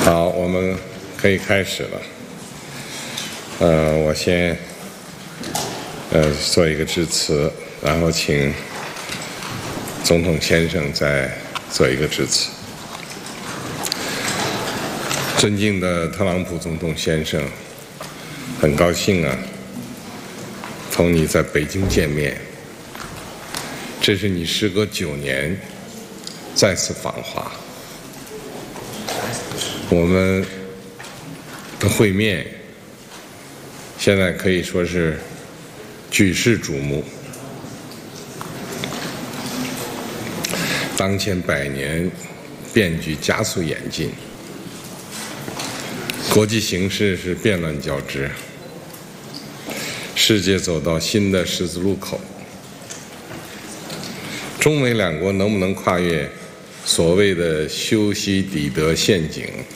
好，我们可以开始了。我先做一个致辞，然后请总统先生再做一个致辞。尊敬的特朗普总统先生，很高兴同你在北京见面。这是你时隔9年再次访华。我们的会面现在可以说是举世瞩目。当前100年变局加速演进，国际形势是变乱交织，世界走到新的十字路口。中美两国能不能跨越所谓的修昔底德陷阱，